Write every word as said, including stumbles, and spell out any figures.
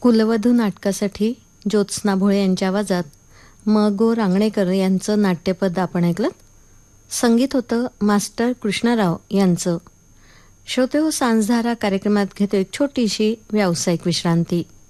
कुलवधू नाटकासाठी ज्योत्स्ना भोळे यांच्या आवाजात म गो रांगणेकर यांचं नाट्यपद आपण ऐकलं. संगीत होतं मास्टर कृष्णराव यांचं. श्रोते हो, सांजधारा कार्यक्रमात घेतो एक छोटीशी व्यावसायिक विश्रांती.